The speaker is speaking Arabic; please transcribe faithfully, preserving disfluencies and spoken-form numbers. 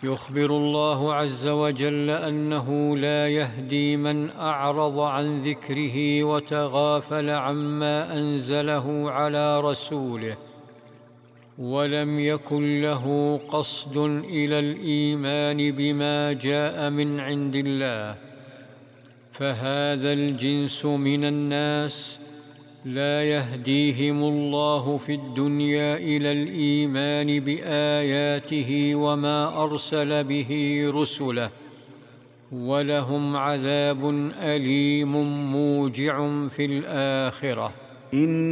يخبر الله عز وجل أنه لا يهدي من أعرض عن ذكره وتغافل عما أنزله على رسوله ولم يكن له قصد إلى الإيمان بما جاء من عند الله، فهذا الجنس من الناس لا يهديهم الله في الدنيا إلى الإيمان بآياته وما أرسل به رسله، ولهم عذاب أليم موجع في الآخرة.